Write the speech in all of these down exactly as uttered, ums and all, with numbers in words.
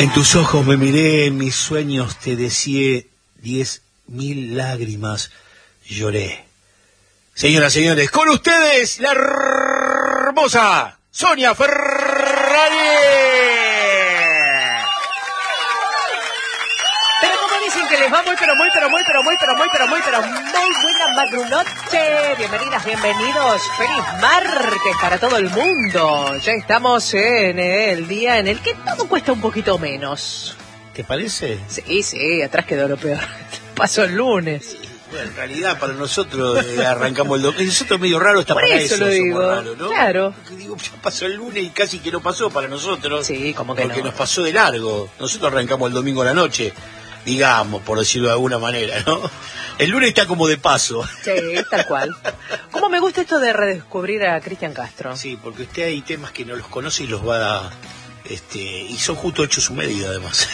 En tus ojos me miré, en mis sueños te deseé, diez mil lágrimas lloré. Señoras y señores, con ustedes la hermosa Sonia Ferrari. Pero como dicen que les va muy, pero muy, pero muy, pero muy, pero muy, pero muy, pero muy buena madrunoche. Bienvenidas, bienvenidos. Feliz martes para todo el mundo. Ya estamos en el día en el que todo cuesta un poquito menos. ¿Te parece? Sí, sí, atrás quedó lo peor. Pasó el lunes. Bueno, en realidad para nosotros eh, arrancamos el domingo. Nosotros medio raro está Por para eso eso, lo digo. somos raros, ¿no? Claro. Porque digo, ya pasó el lunes y casi que no pasó para nosotros. Sí, como que porque no. nos pasó de largo. Nosotros arrancamos el domingo a la noche, digamos, por decirlo de alguna manera, ¿no? El lunes está como de paso. Sí, tal cual. ¿Cómo me gusta esto de redescubrir a Cristian Castro? Sí, porque usted hay temas que no los conoce y los va a... Este, y son justo hechos su medida, además.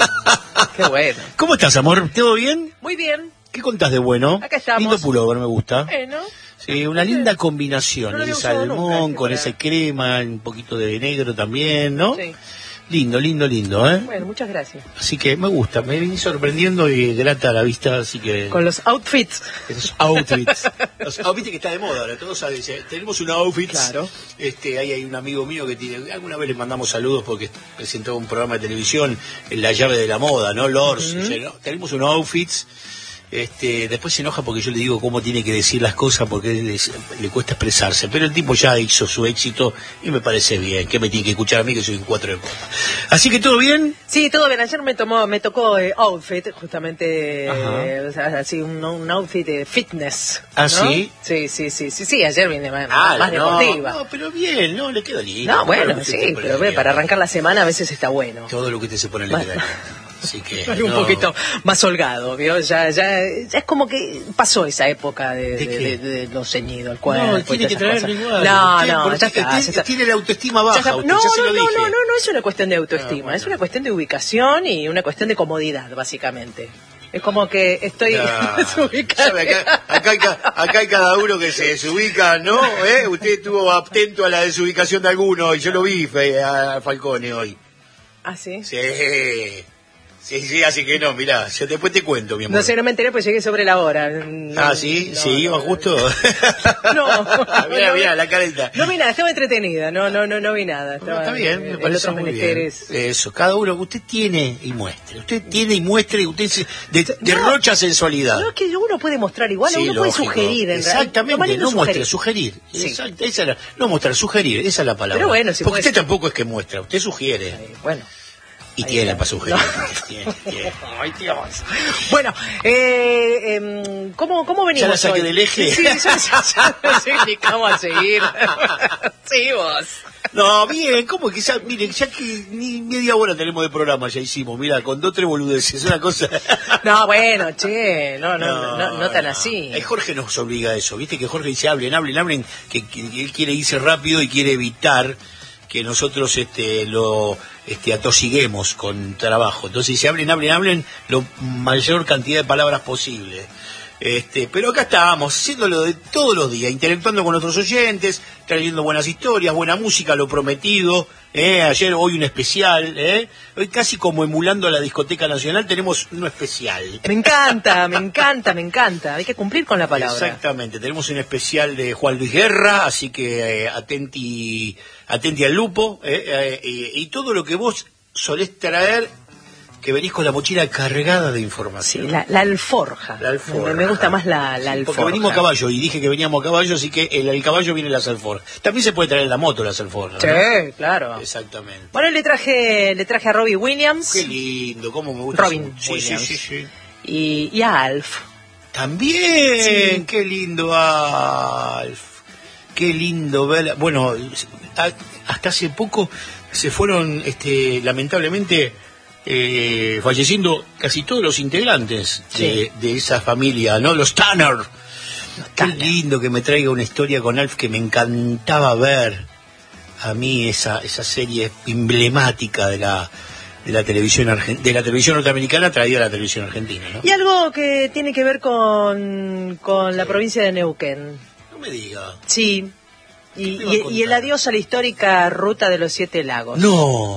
Qué bueno. ¿Cómo estás, amor? ¿Todo bien? Muy bien. ¿Qué contás de bueno? Acá estamos. Lindo pullover, me gusta. Bueno. Sí, una linda combinación. No lo El había usado salmón nunca, con ese ese crema, un poquito de negro también, ¿no? Sí. Lindo, lindo, lindo, ¿eh? Bueno, muchas gracias. Así que me gusta, me viene sorprendiendo y grata a la vista, así que... Con los outfits. Esos outfits. Los outfits que está de moda ahora, todos saben, tenemos un outfit. Claro. Este, ahí hay un amigo mío que tiene, alguna vez le mandamos saludos porque presentó un programa de televisión en La Llave de la Moda, ¿no? Lors, Uh-huh. o sea, ¿no? Tenemos un outfits. Este, después se enoja porque yo le digo cómo tiene que decir las cosas porque le, le cuesta expresarse, pero el tipo ya hizo su éxito y me parece bien, que me tiene que escuchar a mí que soy un cuatro de copa. Así que todo bien. Sí, todo bien. Ayer me tomó, me tocó eh, outfit, justamente, Ajá. eh, o sea, así un, un outfit de fitness. ¿Ah, ¿no? sí? Sí, sí, sí, sí, sí. Ayer vine más, Ah, más no, deportiva. no, pero bien, no, le queda lindo. No, bueno, Claro que sí, se te pero pone ve, para bien. arrancar la semana a veces está bueno. Todo lo que usted se pone le Bueno. queda bien. Así que Un no. poquito más holgado, ¿vio? Ya, ya, ya es como que pasó esa época de, ¿De de, qué? de, de los ceñidos, el cuerpo. No, y tiene que todas esas traerlo cosas. igual. No, Usted, no, porque ya está. tiene, ya está. tiene la autoestima Ya baja, está. usted, No, ya no, se lo no, dije. no, no, no es una cuestión de autoestima, Ah, bueno. es una cuestión de ubicación y una cuestión de comodidad, básicamente. Es como que estoy Ah, desubicada. ¿sabe? Acá, acá, hay ca- acá hay cada uno que se desubica, ¿no? ¿Eh? Usted estuvo atento a la desubicación de alguno y yo lo vi fe, a Falcone hoy. ¿Ah, sí? Sí, sí, sí, así que no, mirá, yo después te cuento, mi amor. No sé, no me enteré, pues llegué sobre la hora. No, Ah, ¿sí? no, ¿Sí no, iba no. justo? No. Mirá, No, mirá, no. la careta. No vi nada, estaba entretenida, no, no, no, no vi nada. No, Estaba está bien, me en parece otros muy menesteres. bien. Eso, cada uno, usted tiene y muestre. Usted tiene y muestre, usted se de- derrocha sensualidad. No, es que uno puede mostrar igual, Sí, uno puede lógico. sugerir. En Exactamente, realidad. Lo no malo es muestre, sugerir. Sí. Exacto, esa es la- no mostrar, sugerir, esa es la palabra. Pero bueno, si Porque puede- usted tampoco es que muestra, usted sugiere. Eh, Bueno. Y Ahí tiene está. para sugerir. No. Tiene, tiene. Ay, Dios. Bueno, eh, em, ¿cómo, ¿cómo venimos ¿Ya la saqué hoy? del eje? Sí, sí, ya, ya, ya no sé ni cómo a seguir. Sí, vos. No, bien, ¿cómo que ya, miren, ya que ni media hora tenemos de programa, ya hicimos, mira, con dos, tres boludeces, una cosa. No, bueno, che, no, no, no, no, no tan así. Eh, Jorge nos obliga a eso, viste que Jorge dice, hablen, hablen, hablen, que, que- que él quiere irse rápido y quiere evitar que nosotros este lo este atosiguemos con trabajo. Entonces dice, hablen, hablen, hablen, lo mayor cantidad de palabras posible. Este, pero acá estábamos, haciéndolo de todos los días, interactuando con nuestros oyentes, trayendo buenas historias, buena música, lo prometido, ¿eh? Ayer, hoy un especial, ¿eh? Hoy casi como emulando a la Discoteca Nacional, tenemos uno especial. Me encanta, me encanta, me encanta. Hay que cumplir con la palabra. Exactamente, tenemos un especial de Juan Luis Guerra, así que eh, atenti, atenti al lupo, eh, eh, eh, y todo lo que vos solés traer, que venís con la mochila cargada de Sí, información. la, la alforja. La alforja. Me, me gusta más la, la Sí, alforja. porque venimos a caballo, y dije que veníamos a caballo, así que el, el caballo viene las alforjas. También se puede traer en la moto las alforjas, ¿no? Sí, claro. Exactamente. Bueno, le traje, le traje a Robbie Williams Qué lindo, cómo me gusta. Robin su- sí, Williams. sí, sí, sí. y, y a Alf. También, Sí. qué lindo, Alf. Qué lindo ver. Bueno, a- hasta hace poco se fueron, este, lamentablemente, eh, falleciendo casi todos los integrantes de, de esa familia, ¿no? Los Tanner. Qué Tanner. lindo que me traiga una historia con Alf que me encantaba ver. A mí esa esa serie emblemática de la de la televisión argen- de la televisión norteamericana traída a la televisión argentina, ¿no? Y algo que tiene que ver con, con la provincia de Neuquén. No me diga. Sí. Y, ¿Qué me va a y, y el contar? adiós a la histórica ruta de los Siete Lagos. No.